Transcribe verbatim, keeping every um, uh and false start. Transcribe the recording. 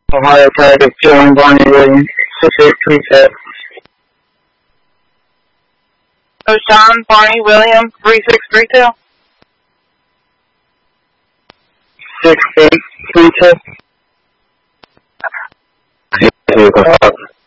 Ohio Target, John Barney Williams, six eight three seven. So Sean Barney Williams, three six three two. Six eight three two.